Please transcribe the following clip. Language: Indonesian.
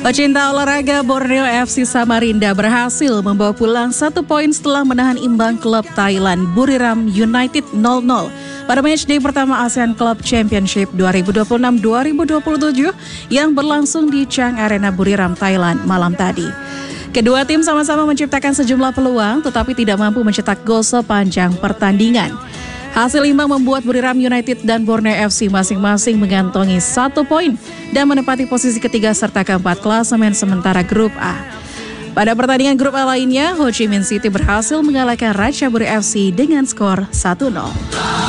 Pecinta olahraga Borneo FC Samarinda berhasil membawa pulang 1 poin setelah menahan imbang klub Thailand Buriram United 0-0 pada matchday pertama ASEAN Club Championship 2026-2027 yang berlangsung di Chang Arena Buriram, Thailand malam tadi. Kedua tim sama-sama menciptakan sejumlah peluang tetapi tidak mampu mencetak gol sepanjang pertandingan. Hasil imbang membuat Buriram United dan Borneo FC masing-masing mengantongi 1 poin dan menempati posisi ketiga serta keempat klasemen sementara grup A. Pada pertandingan grup A lainnya, Ho Chi Minh City berhasil mengalahkan Ratchaburi FC dengan skor 1-0.